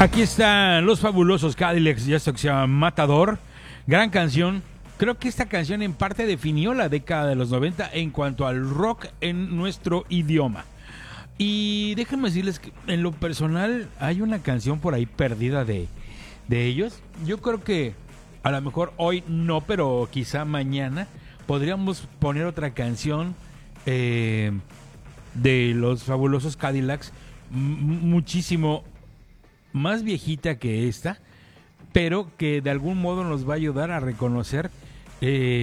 Aquí están los fabulosos Cadillacs y esto que se llama Matador. Gran canción. Creo que esta canción en parte definió la década de los 90 en cuanto al rock en nuestro idioma. Y déjenme decirles que en lo personal hay una canción por ahí perdida de ellos. Yo creo que a lo mejor hoy no, pero quizá mañana podríamos poner otra canción de los fabulosos Cadillacs, muchísimo más viejita que esta, pero que de algún modo nos va a ayudar a reconocer